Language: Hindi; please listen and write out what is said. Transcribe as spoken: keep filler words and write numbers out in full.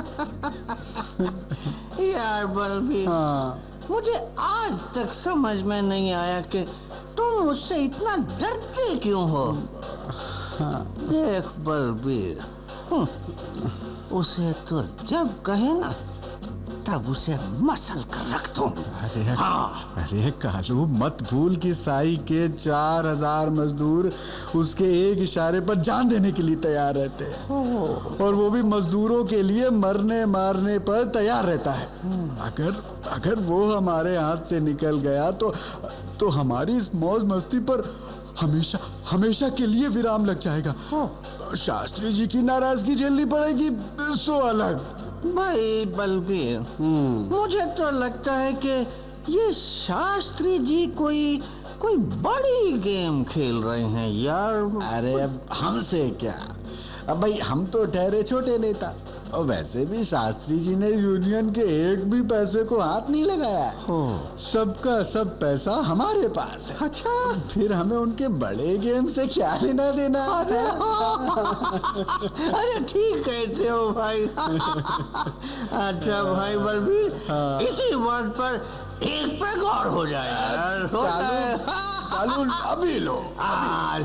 यार बलबीर, हाँ। मुझे आज तक समझ में नहीं आया कि तुम मुझसे इतना डरते क्यों हो। हाँ। देख बलबीर, हम्म, उसे तो जब कहे ना तब उसे मसल कर रख दो। अरे हाँ। अरे कालू, मत भूल कि साई के चार हजार मजदूर उसके एक इशारे पर जान देने के लिए तैयार रहते हैं, और वो भी मजदूरों के लिए मरने मारने पर तैयार रहता है। अगर अगर वो हमारे हाथ से निकल गया तो तो हमारी इस मौज मस्ती पर हमेशा हमेशा के लिए विराम लग जाएगा। शास्त्री जी की नाराजगी झेलनी पड़ेगी, सो अलग। भाई बलबीर, मुझे तो लगता है कि ये शास्त्री जी कोई कोई बड़ी गेम खेल रहे हैं यार। अरे अब हमसे क्या, अब भाई हम तो ठहरे छोटे नेता, और वैसे भी शास्त्री जी ने यूनियन के एक भी पैसे को हाथ नहीं लगाया है। सबका सब पैसा हमारे पास है। अच्छा, फिर हमें उनके बड़े गेम से क्या लेना देना। अरे अरे ठीक कहते हो भाई। अच्छा भाई बलबीर, हाँ। इसी बात पर एक पे गौर हो जाए यार। चालू, चालू अभी लो। आ,